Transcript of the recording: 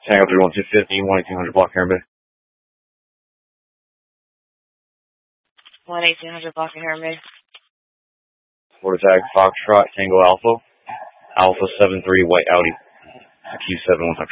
Tango 31250, 1800 block Heron Bay. 1800 block Heron Bay. Florida tag Foxtrot Tango Alpha. Alpha 73 White Audi. Q7 1